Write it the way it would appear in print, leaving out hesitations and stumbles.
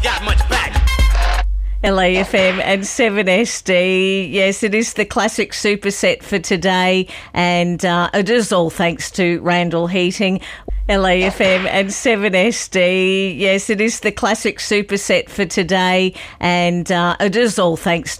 got much back. LAFM and 7SD. Yes, it is the classic superset for today, and it is all thanks to Randall Heating. LAFM and 7SD. Yes, it is the classic superset for today, and it is all thanks